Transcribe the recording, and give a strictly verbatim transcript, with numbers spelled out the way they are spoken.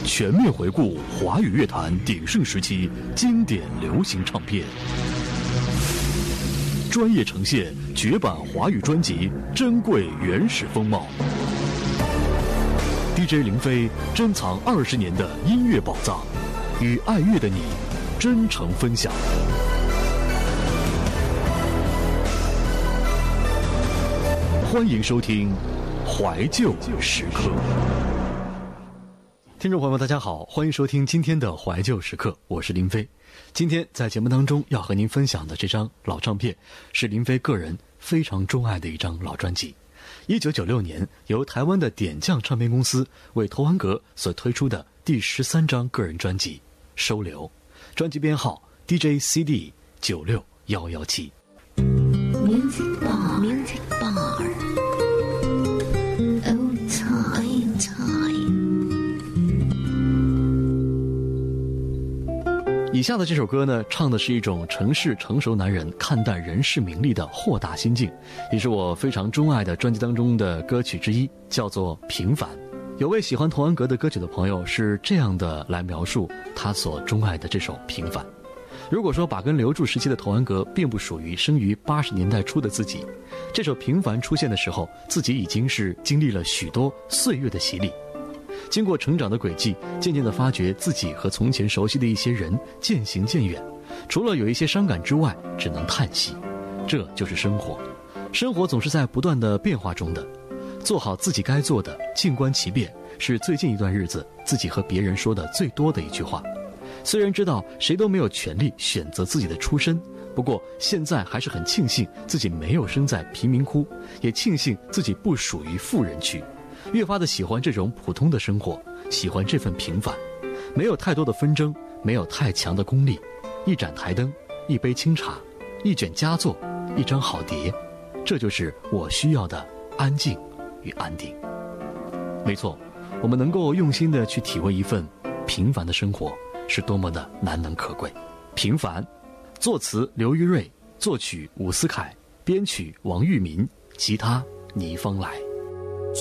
全面回顾华语乐坛鼎盛时期经典流行唱片，专业呈现绝版华语专辑珍贵原始风貌。D J 林飞珍藏二十年的音乐宝藏，与爱乐的你真诚分享。欢迎收听怀旧时刻。听众朋友们大家好，欢迎收听今天的怀旧时刻，我是林飞。今天在节目当中要和您分享的这张老唱片是林飞个人非常钟爱的一张老专辑，一九九六年由台湾的点将唱片公司为头文阁所推出的第十三张个人专辑《收留》，专辑编号 D J C D 九六一一七。 Music Bar Music Bar Old Time Time。 以下的这首歌呢，唱的是一种城市成熟男人看待人事名利的豁达心境，也是我非常钟爱的专辑当中的歌曲之一，叫做《平凡》。有位喜欢童安格的歌曲的朋友是这样的来描述他所钟爱的这首《平凡》。如果说把根留住时期的童安格并不属于生于八十年代初的自己，这首《平凡》出现的时候，自己已经是经历了许多岁月的洗礼，经过成长的轨迹，渐渐地发觉自己和从前熟悉的一些人渐行渐远，除了有一些伤感之外，只能叹息。这就是生活，生活总是在不断的变化中的，做好自己该做的，静观其变，是最近一段日子自己和别人说的最多的一句话。虽然知道谁都没有权利选择自己的出身，不过现在还是很庆幸自己没有生在贫民窟，也庆幸自己不属于富人区，越发的喜欢这种普通的生活，喜欢这份平凡，没有太多的纷争，没有太强的功利，一盏台灯，一杯清茶，一卷佳作，一张好碟，这就是我需要的安静与安定。没错，我们能够用心的去体会一份平凡的生活是多么的难能可贵。平凡，作词刘玉瑞，作曲伍思凯，编曲王玉民，吉他倪芳来。